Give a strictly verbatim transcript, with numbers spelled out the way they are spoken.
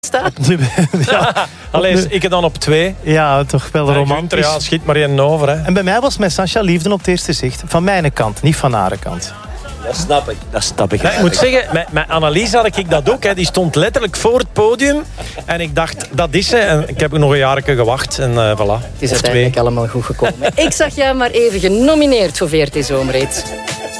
staat. ja. Allee, ik dan op twee. Ja, toch wel Ja, romantisch. Gunther, ja, schiet maar één over. Hè. En bij mij was met Sascha liefde op het eerste zicht. Van mijn kant, niet van haar kant. Dat snap ik. Dat snap ik. Ja, ik moet zeggen, met, met Annelies had ik dat ook. Hè. Die stond letterlijk voor het podium. En ik dacht, dat is ze. En ik heb nog een jaartje gewacht. En uh, voilà. Het is uiteindelijk allemaal goed gekomen. Ik zag jou maar even genomineerd voor V R T Zomerhit.